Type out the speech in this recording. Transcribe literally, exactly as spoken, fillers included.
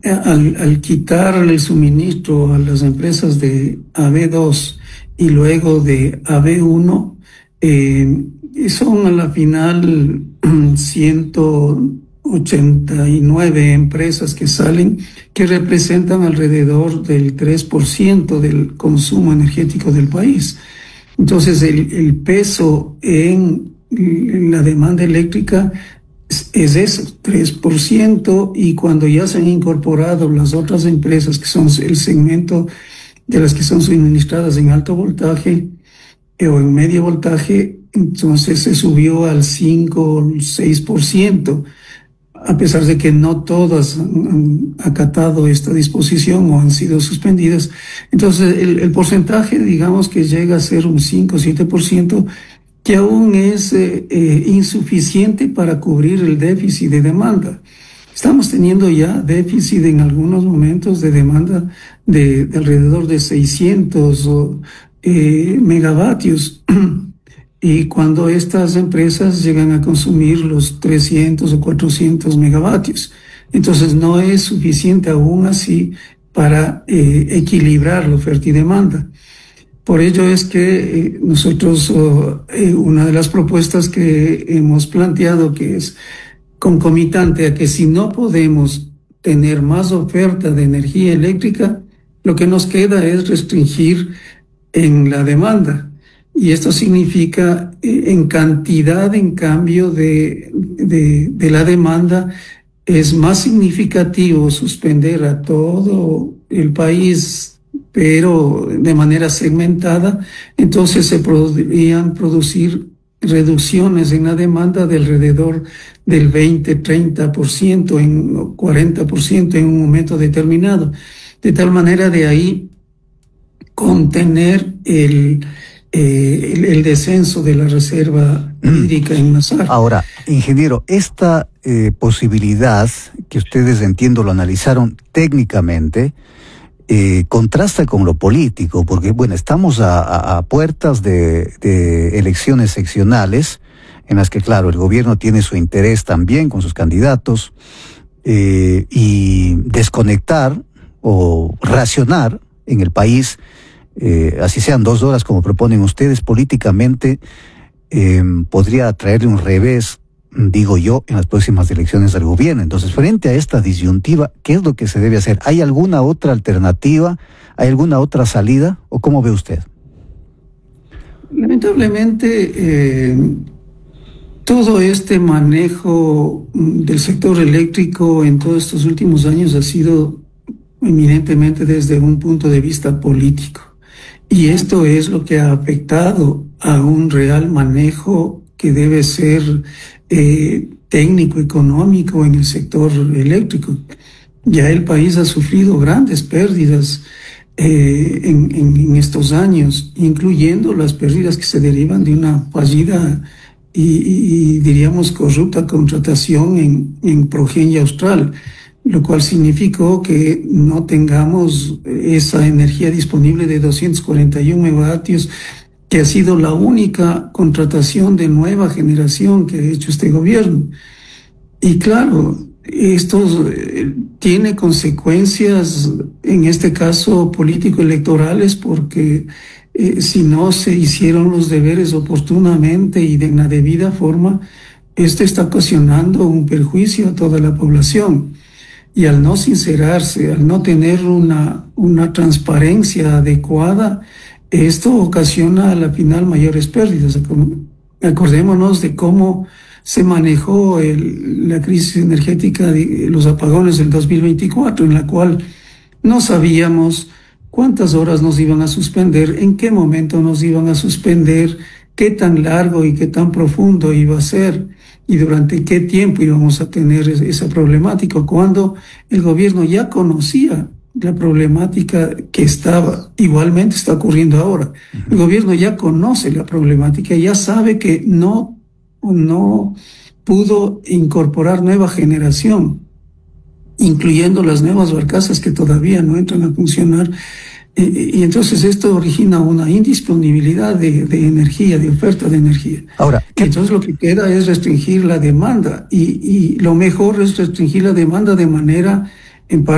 al, al quitarle el suministro a las empresas de A B dos y luego de A B uno, eh, son a la final ciento ochenta y nueve empresas que salen, que representan alrededor del tres por ciento del consumo energético del país. Entonces, el, el peso en, en la demanda eléctrica es, es eso, tres por ciento, y cuando ya se han incorporado las otras empresas, que son el segmento de las que son suministradas en alto voltaje eh, o en medio voltaje, entonces se subió al cinco o seis por ciento, a pesar de que no todas han acatado esta disposición o han sido suspendidas. Entonces, el, el porcentaje, digamos que llega a ser un cinco o siete por ciento, que aún es eh, eh, insuficiente para cubrir el déficit de demanda. Estamos teniendo ya déficit en algunos momentos de demanda de, de alrededor de seiscientos eh, megavatios. Y cuando estas empresas llegan a consumir los trescientos o cuatrocientos megavatios. Entonces no es suficiente aún así para eh, equilibrar la oferta y demanda. Por ello es que eh, nosotros, oh, eh, una de las propuestas que hemos planteado, que es concomitante a que si no podemos tener más oferta de energía eléctrica, lo que nos queda es restringir en la demanda. Y esto significa eh, en cantidad, en cambio de, de, de la demanda, es más significativo suspender a todo el país, pero de manera segmentada. Entonces se podrían producir reducciones en la demanda de alrededor del veinte, treinta por ciento, en cuarenta por ciento en un momento determinado. De tal manera de ahí contener el... Eh, el, el descenso de la reserva hídrica en Mazar. Ahora, ingeniero, esta eh, posibilidad que ustedes, entiendo, lo analizaron técnicamente, eh, contrasta con lo político, porque bueno, estamos a, a, a puertas de, de elecciones seccionales, en las que claro, el gobierno tiene su interés también con sus candidatos, eh, y desconectar o racionar en el país, Eh, así sean dos horas como proponen ustedes, políticamente eh, podría traerle un revés, digo yo, en las próximas elecciones del gobierno. Entonces, frente a esta disyuntiva, ¿qué es lo que se debe hacer? ¿Hay alguna otra alternativa? ¿Hay alguna otra salida? ¿O cómo ve usted? Lamentablemente, eh, todo este manejo del sector eléctrico en todos estos últimos años ha sido eminentemente desde un punto de vista político. Y esto es lo que ha afectado a un real manejo que debe ser eh, técnico, económico en el sector eléctrico. Ya el país ha sufrido grandes pérdidas eh, en, en, en estos años, incluyendo las pérdidas que se derivan de una fallida y, y, y diríamos corrupta contratación en, en Progenia Austral, lo cual significó que no tengamos esa energía disponible de doscientos cuarenta y uno megavatios, que ha sido la única contratación de nueva generación que ha hecho este gobierno. Y claro, esto eh, tiene consecuencias, en este caso político-electorales, porque eh, si no se hicieron los deberes oportunamente y de una debida forma, esto está ocasionando un perjuicio a toda la población. Y al no sincerarse, al no tener una, una transparencia adecuada, esto ocasiona a la final mayores pérdidas. Acordémonos de cómo se manejó el, la crisis energética, de los apagones del dos mil veinticuatro, en la cual no sabíamos cuántas horas nos iban a suspender, en qué momento nos iban a suspender, qué tan largo y qué tan profundo iba a ser, y durante qué tiempo íbamos a tener esa problemática, cuando el gobierno ya conocía la problemática que estaba, igualmente está ocurriendo ahora. El gobierno ya conoce la problemática, ya sabe que no, no pudo incorporar nueva generación, incluyendo las nuevas barcazas que todavía no entran a funcionar. Y, y entonces esto origina una indisponibilidad de, de energía, de oferta de energía. Ahora, ¿qué? Entonces lo que queda es restringir la demanda, y, y lo mejor es restringir la demanda de manera en parte